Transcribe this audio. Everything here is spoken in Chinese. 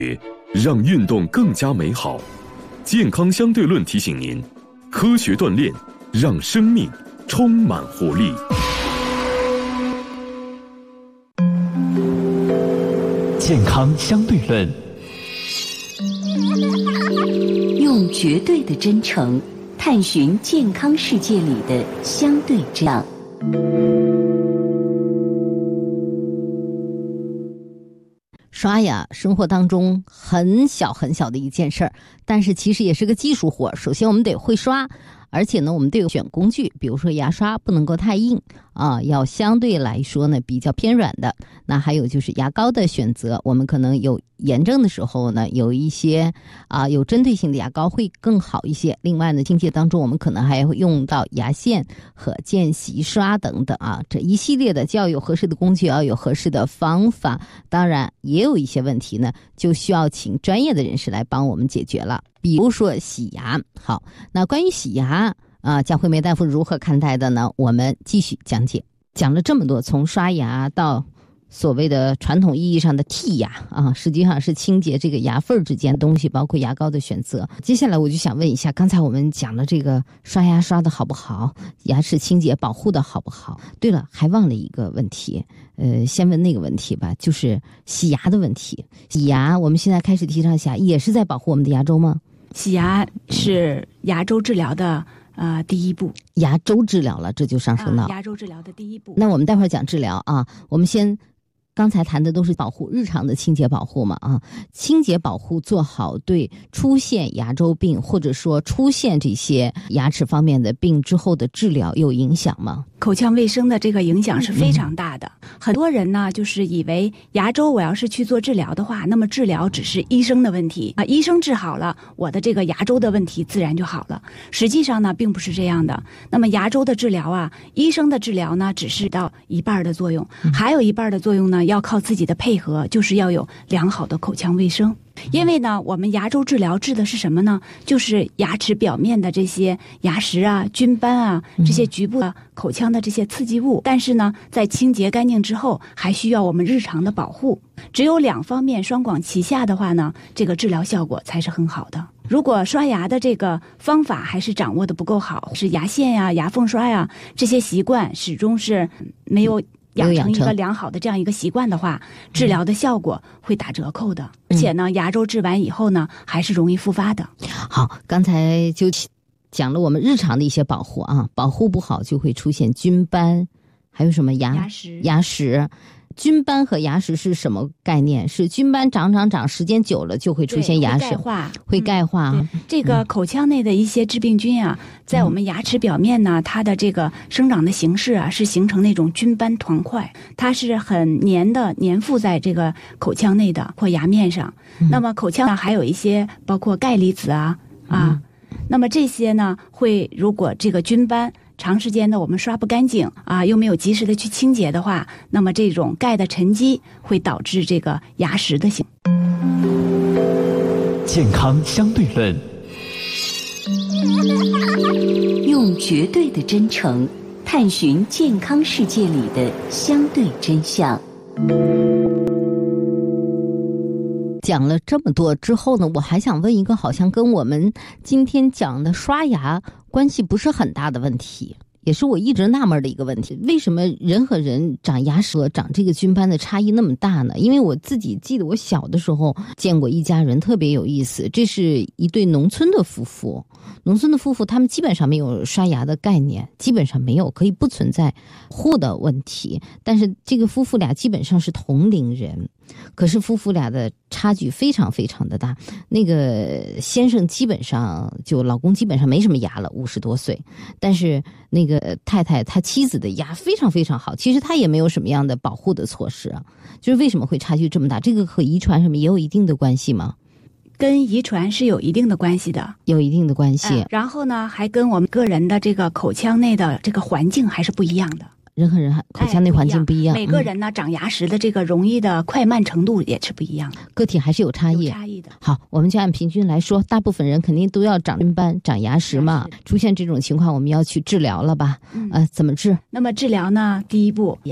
让运动更加美好。健康相对论提醒您，科学锻炼让生命充满活力。 健康相对论， 用绝对的真诚探寻健康世界里的相对真相。 刷牙，生活当中很小很小的一件事儿，但是其实也是个技术活。首先我们得会刷，而且呢我们得有选工具，比如说牙刷不能够太硬啊，要相对来说呢比较偏软的。那还有就是牙膏的选择，我们可能有炎症的时候呢，有一些有针对性的牙膏会更好一些。另外呢，清洁当中我们可能还会用到牙线和间隙刷等等啊，这一系列的就要有合适的工具，要有合适的方法。当然也有一些问题呢，就需要请专业的人士来帮我们解决了，比如说洗牙。好，那关于洗牙蒋惠梅大夫如何看待的呢？我们继续讲解。讲了这么多，从刷牙到所谓的传统意义上的剔牙实际上是清洁这个牙缝之间的东西，包括牙膏的选择。接下来我就想问一下，刚才我们讲了这个刷牙刷的好不好，牙齿清洁保护的好不好。对了，还忘了一个问题，先问那个问题吧，就是洗牙的问题。洗牙我们现在开始提倡洗牙，也是在保护我们的牙周吗？ 洗牙是牙周治疗的第一步。 牙周治疗了，这就上升到牙周治疗的第一步。 那我们待会儿讲治疗我们先刚才谈的都是保护日常的清洁保护嘛清洁保护做好，对出现牙周病或者说出现这些牙齿方面的病之后的治疗有影响吗？ 口腔卫生的这个影响是非常大的。很多人呢就是以为牙周我要是去做治疗的话，那么治疗只是医生的问题医生治好了，我的这个牙周的问题自然就好了。实际上呢并不是这样的。那么牙周的治疗医生的治疗呢只是到一半的作用，还有一半的作用呢要靠自己的配合，就是要有良好的口腔卫生。因为呢我们牙周治疗治的是什么呢？就是牙齿表面的这些牙石菌斑这些局部口腔的这些刺激物。但是呢在清洁干净之后，还需要我们日常的保护。只有两方面双管齐下的话呢，这个治疗效果才是很好的。如果刷牙的这个方法还是掌握的不够好，是牙线牙缝刷这些习惯始终是没有养成一个良好的这样一个习惯的话，治疗的效果会打折扣的。而且呢牙周治完以后呢还是容易复发的。 好，刚才就讲了我们日常的一些保护保护不好就会出现菌斑，还有什么牙石。菌斑和牙石是什么概念？是菌斑长时间久了就会出现牙石，会钙化这个口腔内的一些致病菌在我们牙齿表面呢，它的这个生长的形式是形成那种菌斑团块，它是很粘附在这个口腔内的或牙面上。那么口腔还有一些包括钙离子那么这些呢如果这个菌斑长时间的我们刷不干净又没有及时的去清洁的话，那么这种钙的沉积会导致这个牙石的形健康相对论， 用绝对的真诚探寻健康世界里的相对真相。 讲了这么多之后呢，我还想问一个好像跟我们今天讲的刷牙关系不是很大的问题，也是我一直纳闷的一个问题。为什么人和人长牙石和长这个菌斑的差异那么大呢？因为我自己记得我小的时候见过一家人特别有意思，这是一对农村的夫妇他们基本上没有刷牙的概念，基本上没有，可以不存在护的问题。但是这个夫妇俩基本上是同龄人，可是夫妇俩的差距非常非常的大。那个先生老公基本上没什么牙了，50多岁，但是那个太太他妻子的牙非常非常好，其实他也没有什么样的保护的措施就是为什么会差距这么大？这个和遗传什么也有一定的关系吗？ 跟遗传是有一定的关系的， 有一定的关系。 然后呢还跟我们个人的这个口腔内的这个环境还是不一样的。 人和人口腔内环境不一样， 每个人呢长牙石的这个容易的快慢程度也是不一样的， 个体还是有差异的。 好，我们就按平均来说，大部分人肯定都要长菌斑、长牙石嘛。出现这种情况，我们要去治疗了吧？怎么治？ 那么治疗呢，第一步